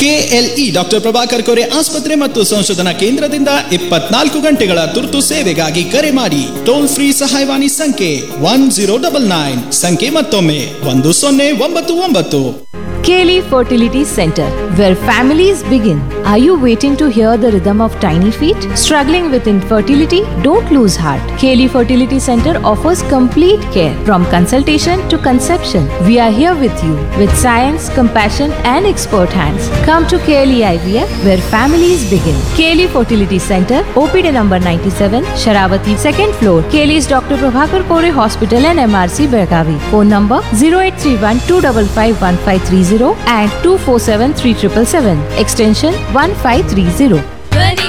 KLE doctor Prabhakar Kore ಆಸ್ಪತ್ರೆ ಮತ್ತು ಸಂಶೋಧನಾ ಕೇಂದ್ರದಿಂದ 24 ಗಂಟೆಗಳ ತುರ್ತು ಸೇವೆಗಾಗಿ ಕರೆ ಮಾಡಿ. ಟೋಲ್ ಫ್ರೀ ಸಹಾಯವಾಣಿ ಸಂಖ್ಯೆ 1099. ಸಂಖ್ಯೆ ಮತ್ತೊಮ್ಮೆ 1099. KLE Fertility Center, where families begin. Are you waiting to hear the rhythm of tiny feet? Struggling with infertility? Don't lose heart. KLE Fertility Center offers complete care from consultation to conception. We are here with you with science, compassion and expert hands. Come to KLE IVF, where families begin. KLE Fertility Center, OPD number 97, Sharavati, 2nd floor, KLE's Dr. Prabhakar Kore Hospital and MRC, Belgavi. Phone number 0831 255 1530 and 247 3777, extension 1530.